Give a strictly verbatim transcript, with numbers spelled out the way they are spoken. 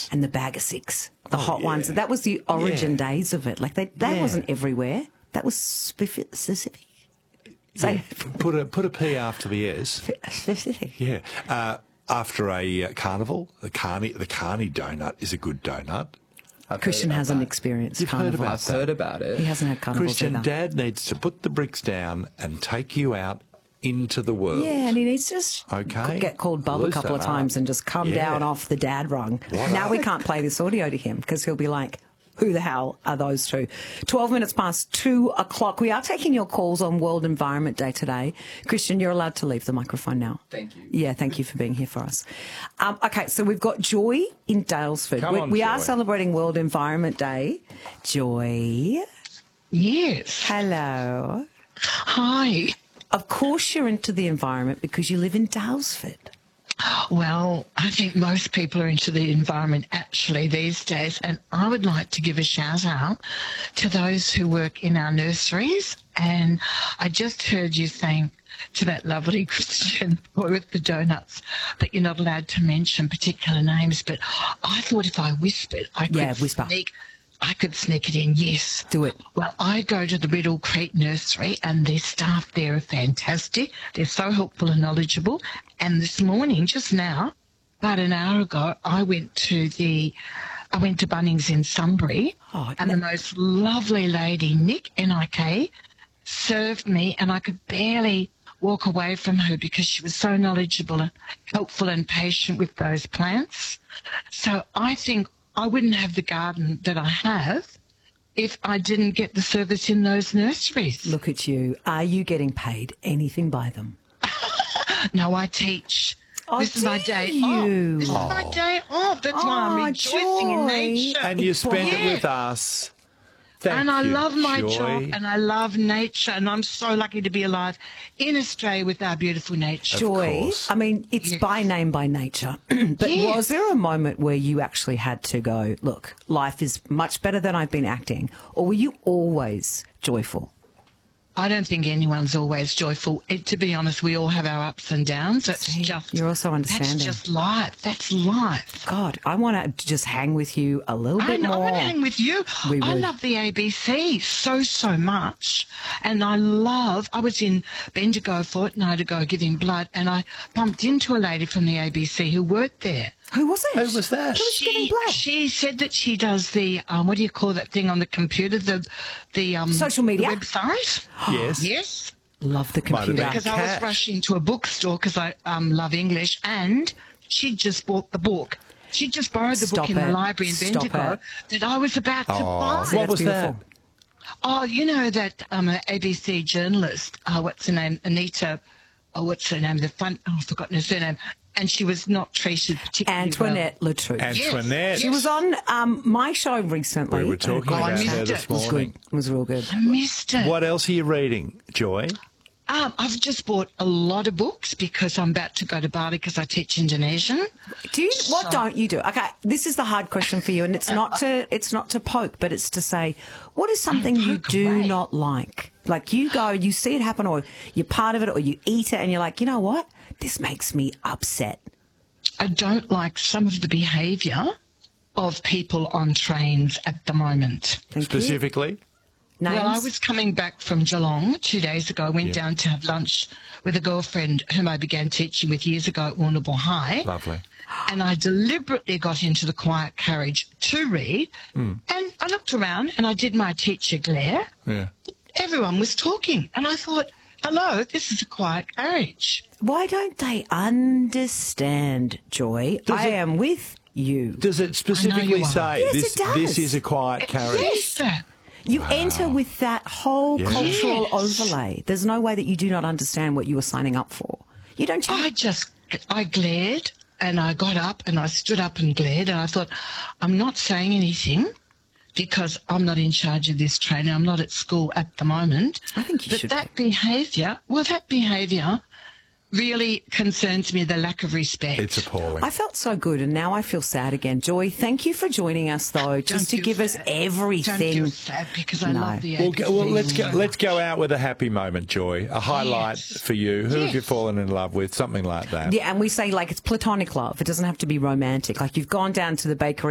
And the bag of six, the Oh, hot yeah. ones. That was the origin Yeah. days of it. Like, they, that Yeah. wasn't everywhere. That was specific. specific. So, Yeah. Put a put a P after the S. specific. Yeah. Uh, after a uh, carnival, the carny the carny donut is a good donut. I've Christian heard about hasn't that. experienced You've heard carnival. about I've heard about it. He hasn't had carnivals Christian, either. Dad needs to put the bricks down and take you out into the world. Yeah, and he needs to just Okay. get called Bub a Loosen couple of up. times and just come Yeah. down off the dad rung. What Now up? we can't play this audio to him because he'll be like, who the hell are those two? twelve minutes past two o'clock. We are taking your calls on World Environment Day today. Christian, you're allowed to leave the microphone now. Thank you. Yeah, thank you for being here for us. Um, okay, so we've got Joy in Daylesford. Come we on, we are Joy. celebrating World Environment Day. Joy, Yes. hello. Hi. Of course you're into the environment because you live in Daylesford. Well, I think most people are into the environment actually these days, and I would like to give a shout out to those who work in our nurseries. And I just heard you saying to that lovely Christian boy with the donuts that you're not allowed to mention particular names, but I thought if I whispered, I could Yeah, whisper. sneak. I could sneak it in, yes. Do it. Well, I go to the Riddle Creek Nursery and the staff there are fantastic. They're so helpful and knowledgeable. And this morning, just now, about an hour ago, I went to the, I went to Bunnings in Sunbury, Oh, and the most lovely lady, Nick, N I K, served me, and I could barely walk away from her because she was so knowledgeable and helpful and patient with those plants. So I think I wouldn't have the garden that I have if I didn't get the service in those nurseries. Look at you. Are you getting paid anything by them? No, I teach. Oh, this is my do day you? off. This is my day off. That's why I'm Oh, rejoicing in Joy. nature. And you spend it Yeah. with us. Thank and I you, love my Joy. job and I love nature, and I'm so lucky to be alive in Australia with our beautiful nature. Joy, course. I mean, it's Yes. by name, by nature. But Yes. was there a moment where you actually had to go, look, life is much better than I've been acting? Or were you always joyful? I don't think anyone's always joyful. It, to be honest, we all have our ups and downs. That's See, just you're also understanding. That's just life. That's life. God, I want to just hang with you a little I, bit know, I more. want to hang with you. We I would. love the A B C so, so much. And I love, I was in Bendigo a fortnight ago giving blood, and I bumped into a lady from the A B C who worked there. Who was it? Who was that? Who was giving She, blood? she said that she does the, um, what do you call that thing on the computer? The, the um, Social media? the website. Yes. Yes. Love the Might have been. computer. Because I was Cat. rushing to a bookstore because I um, love English, and she just bought the book. She just borrowed the Stop book in it. the library in Stop Bendigo it. that I was about to Oh, buy. what That's was that? beautiful. Oh, you know that um, A B C journalist, uh, what's her name? Anita, oh, what's her name? The fun, oh, I've forgotten her surname. And she was not treated particularly Antoinette Latouche. Antoinette. She was on um, my show recently. We were talking Oh, I about missed her it. this It It was morning. good. It was real good. well. I missed it. What else are you reading, Joy? Um, I've just bought a lot of books because I'm about to go to Bali because I teach Indonesian. Do you, what So- don't you do? Okay, this is the hard question for you, and it's not to it's not to poke, but it's to say, what is something you poke do away. not like? Like you go, you see it happen, or you're part of it, or you eat it, and you're like, you know what? This makes me upset. I don't like some of the behaviour of people on trains at the moment. Thank Specifically? you. Names? Well, I was coming back from Geelong two days ago. I went down to have lunch with a girlfriend whom I began teaching with years ago at Warrnambool High. Lovely. And I deliberately got into the quiet carriage to read. And I looked around and I did my teacher glare. Yeah. Everyone was talking. And I thought, hello, this is a quiet carriage. Why don't they understand, Joy? Does I it- am with you. Does it specifically you are. say Yes, this it does. this is a quiet carriage? Yes, sir. You enter with that whole Yes. cultural Yes. overlay. There's no way that you do not understand what you were signing up for. You don't change. I just, I glared and I got up and I stood up and glared and I thought, I'm not saying anything because I'm not in charge of this training. I'm not at school at the moment. I think you but should that behaviour, well, that behaviour really concerns me, the lack of respect. It's appalling. I felt so good, and now I feel sad again. Joy, thank you for joining us, though, just to feel give us sad. everything. Don't feel sad because I No. love the Well, A B C. go, well, let's go. Let's go out with a happy moment, Joy. A highlight Yes. for you. Who have you Yes. fallen in love with? Something like that. Yeah, and we say, like, it's platonic love. It doesn't have to be romantic. Like, you've gone down to the bakery